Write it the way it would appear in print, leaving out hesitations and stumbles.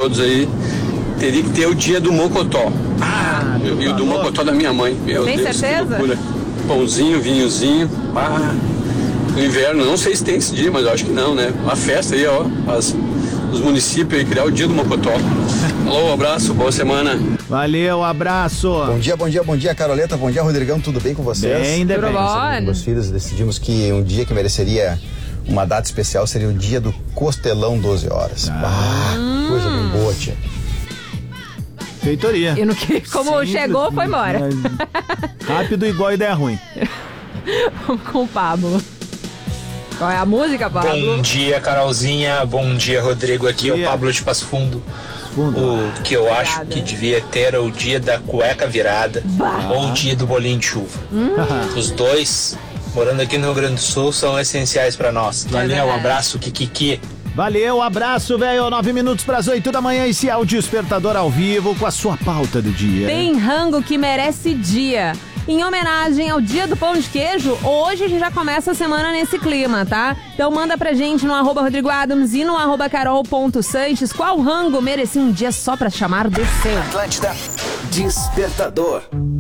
todos aí, teria que ter o dia do mocotó. E o do mocotó da minha mãe. Meu Tem Deus, certeza? que loucura. Pãozinho, vinhozinho. No inverno, não sei se tem esse dia, mas eu acho que não, né? Uma festa aí, ó. Os municípios aí criar o dia do mocotó. Alô, um abraço, boa semana. Valeu, abraço. Bom dia, Caroleta. Bom dia, Rodrigão. Tudo bem com vocês? Bem, Tudo bom? Meus filhos decidimos que um dia que mereceria uma data especial seria o dia do Costelão 12 horas. Coisa bem boa, tia. Feitoria. E no que, como Simples, chegou, foi embora. Rápido igual ideia ruim. Vamos com o Pablo. Qual é a música, Pablo? Bom dia, Carolzinha. Bom dia, Rodrigo. Aqui é o Pablo de Passo Fundo. O que eu acho que devia ter é o dia da cueca virada ou o dia do bolinho de chuva. Os dois, morando aqui no Rio Grande do Sul, são essenciais pra nós. Valeu, um abraço, Kikiki. Valeu, abraço, velho. 9 minutos pras 8 da manhã. Esse é o Despertador ao vivo com a sua pauta do dia. Tem rango que merece dia. Em homenagem ao dia do pão de queijo, hoje a gente já começa a semana nesse clima, tá? Então manda pra gente no @Rodrigo Adams e no @Carol.Sanches qual rango merecia um dia só pra chamar de seu. Atlântida. Despertador.